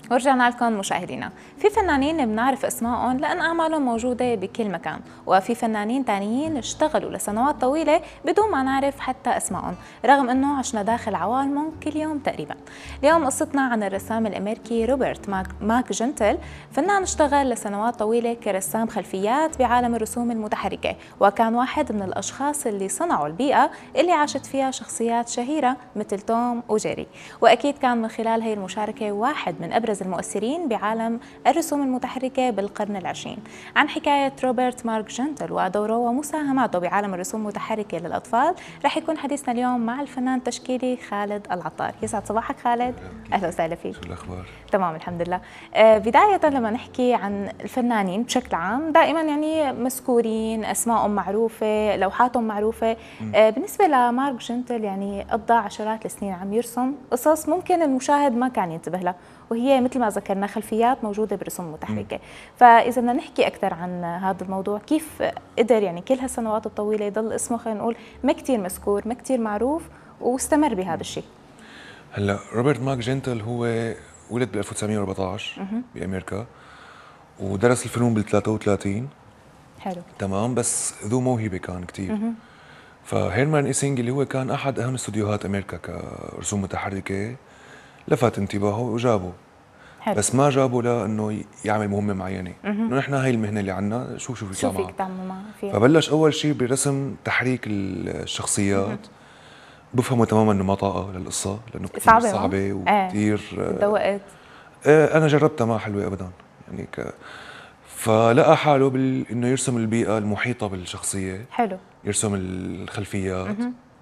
ورجعنا لكم مشاهدينا. في فنانين بنعرف اسمائهم لأن أعمالهم موجودة بكل مكان، وفي فنانين تانيين اشتغلوا لسنوات طويلة بدون ما نعرف حتى اسمائهم، رغم أنه عشنا داخل عوالمهم كل يوم تقريبا. اليوم قصتنا عن الرسام الأمريكي روبرت ماك جنتل، فنان اشتغل لسنوات طويلة كرسام خلفيات بعالم الرسوم المتحركة، وكان واحد من الأشخاص اللي صنعوا البيئة اللي عاشت فيها شخصيات شهيرة مثل توم وجيري. وأكيد كان من خلال هي المشاركة واحد من أبرز المؤثرين بعالم الرسوم المتحركة بالقرن العشرين. عن حكاية روبرت مارك جنتل ودوره ومساهماته بعالم الرسوم المتحركة للأطفال رح يكون حديثنا اليوم مع الفنان التشكيلي خالد العطار. يسعد صباحك خالد. أهلا وسهلا فيك. شو الأخبار؟ تمام الحمد لله. بداية لما نحكي عن الفنانين بشكل عام دائما يعني مذكورين، أسمائهم معروفة، لوحاتهم معروفة. بالنسبة لمارك جنتل يعني قضى عشرات السنين عم يرسم قصص ممكن المشاهد ما كان ينتبه لها، وهي مثل ما ذكرنا خلفيات موجودة برسوم متحركة. فإذا بدنا نحكي أكثر عن هذا الموضوع، كيف قدر يعني كل هالسنوات الطويلة يضل اسمه خلينا نقول ما كثير مذكور، ما كثير معروف، واستمر بهذا الشيء؟ هلا روبرت ماك جنتل هو ولد بال 1914 بأمريكا، ودرس الفنون بال 33. حلو. تمام، بس ذو موهبة كان كثير. فهيرمان إيسينج اللي هو كان أحد أهم استوديوهات أمريكا كرسوم متحركة لفت انتباهه وجابه. حلو. بس ما جابه لأنه يعمل مهمة معينة، إنه نحن هاي المهنة اللي عنا شو يطلع فيك تعمل معه فيها. فبلش أول شيء برسم تحريك الشخصيات. بفهموا تماما انه ما طاقه للقصه لانه كثير صعبه وكثير دوقت. انا جربتها ما حلوه ابدا يعني فلقى حاله انه يرسم البيئه المحيطه بالشخصيه. حلو. يرسم الخلفيات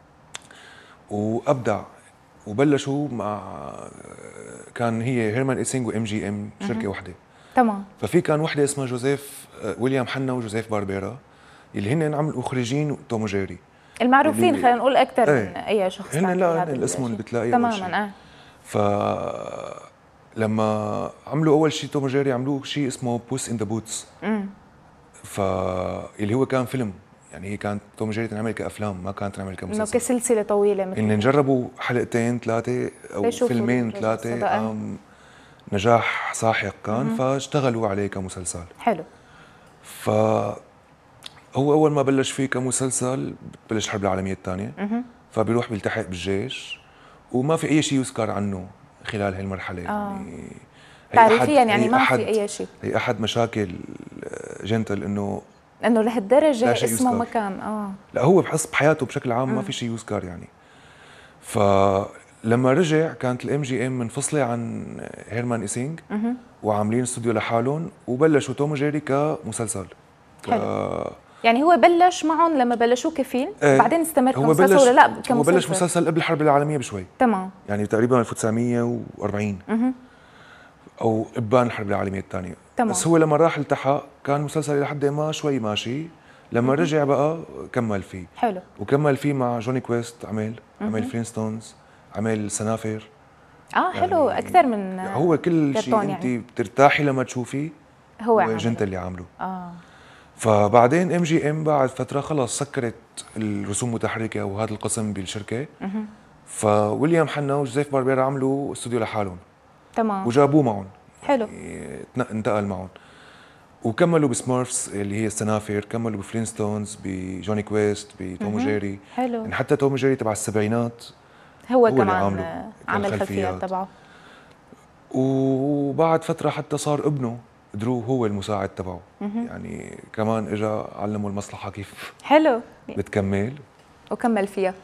وابدع. وبلشوا مع كان هي هيرمان إيسينج وام جي ام شركه واحده. تمام. ففي كان وحده اسمها جوزيف ويليام حنا وجوزيف باربيرا اللي هن عملوا مخرجين توم وجيري المعروفين، خلينا نقول اكثر من اي شخص ثاني. هن لا الاسم اللي بتلاقيه تماما. لما عملوا اول شيء توم وجيري عملوه شيء اسمه بوس ان ذا بوتس. اللي هو كان فيلم، يعني هي كانت توم وجيري تنعمل كافلام، ما كانت تنعمل كمسلسل، انه كسلسله طويله مثل ان نجربوا حلقتين ثلاثه او فيلمين ثلاثه نجاح ساحق كان. فاشتغلوا عليه كمسلسل. حلو. هو اول ما بلش فيه كمسلسل بلش الحرب العالميه الثانيه. فبيروح بيلتحق بالجيش وما في اي شيء يذكر عنه خلال هاي المرحله. يعني تاريخيا يعني ما في اي شيء. هي احد مشاكل جنتل انه لهالدرجه اسمه مكان. لا هو بحس بحياته بشكل عام ما في شيء يذكر يعني. فلما رجع كانت الام جي ام منفصله عن هيرمان إيسينج وعاملين استوديو لحالهم، وبلشوا توم وجيري كمسلسل. يعني هو بلش معهم لما بلشوه كفيلم، بعدين استمر كمسلسل ولا لا كمسلسل؟ هو بلش مسلسل قبل الحرب العالميه بشوي. تمام. يعني تقريبا 1940 او ابان الحرب العالميه الثانيه. بس هو لما راح التحق كان مسلسل لحد ما شوي ماشي. لما رجع بقى كمل فيه. حلو. وكمل فيه مع جوني كويست، عمل فلينستونز، عمل سنافر. حلو. يعني اكثر من هو كل شيء انت يعني بترتاحي لما تشوفيه هو جنتل اللي عامله. فبعدين ام جي ام بعد فتره خلص سكرت الرسوم المتحركه وهذا القسم بالشركه. فويليام حنا وجوزيف باربيرا عملوا استوديو لحالهم. تمام. وجابوه معهم. حلو. يعني انتقل معهم وكملوا بسمارفز اللي هي السنافر، كملوا بفلينستونز، بجوني كويست، بتوم وجيري. حلو. يعني حتى توم وجيري تبع السبعينات هو كمان عمل الخلفيات تبعه. وبعد فتره حتى صار ابنه درو هو المساعد تبعه. يعني كمان اجى علمه المصلحه كيف حلو بتكمل وكمل فيها.